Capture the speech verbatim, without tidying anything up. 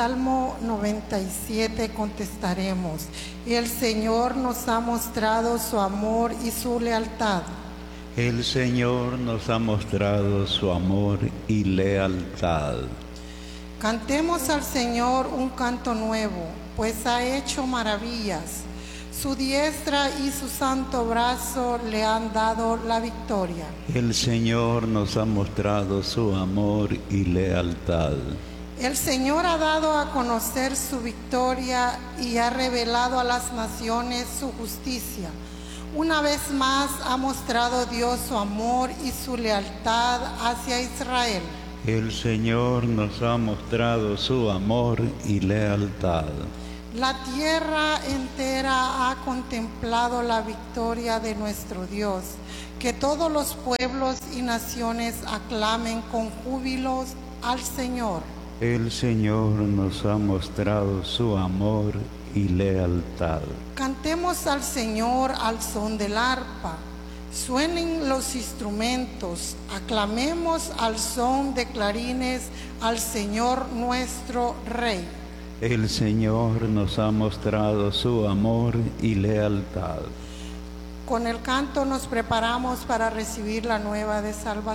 Salmo noventa y siete contestaremos: el Señor nos ha mostrado su amor y su lealtad. El Señor nos ha mostrado su amor y lealtad. Cantemos al Señor un canto nuevo, pues ha hecho maravillas. Su diestra y su santo brazo le han dado la victoria. El Señor nos ha mostrado su amor y lealtad. El Señor ha dado a conocer su victoria y ha revelado a las naciones su justicia. Una vez más ha mostrado Dios su amor y su lealtad hacia Israel. El Señor nos ha mostrado su amor y lealtad. La tierra entera ha contemplado la victoria de nuestro Dios. Que todos los pueblos y naciones aclamen con júbilo al Señor. El Señor nos ha mostrado su amor y lealtad. Cantemos al Señor al son del arpa. Suenen los instrumentos, aclamemos al son de clarines al Señor nuestro Rey. El Señor nos ha mostrado su amor y lealtad. Con el canto nos preparamos para recibir la nueva de salvación.